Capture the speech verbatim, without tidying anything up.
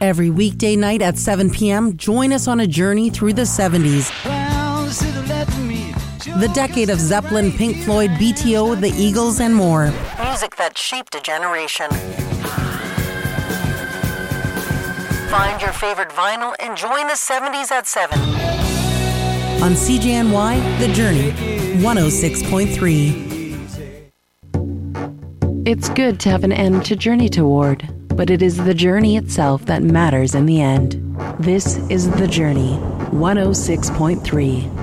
Every weekday night at seven p.m., join us on a journey through the seventies. The decade of Zeppelin, Pink Floyd, B T O, the Eagles, and more. Music that shaped a generation. Find your favorite vinyl and join the seventies at seven. On C J N Y, The Journey, one oh six point three. It's good to have an end to journey toward, but it is the journey itself that matters in the end. This is The Journey, one oh six point three.